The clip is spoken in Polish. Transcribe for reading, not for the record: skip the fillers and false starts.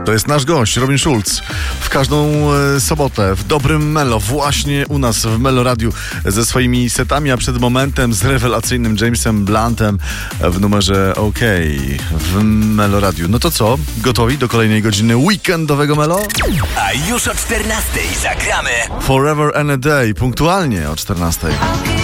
To jest nasz gość, Robin Schulz. W każdą sobotę w dobrym Melo, właśnie u nas w Melo Radiu ze swoimi setami, a przed momentem z rewelacyjnym Jamesem Bluntem w numerze OK w Melo Radiu. No to co? Gotowi do kolejnej godziny weekendowego Melo? A już o 14:00 zagramy Forever and a Day, punktualnie o 14:00.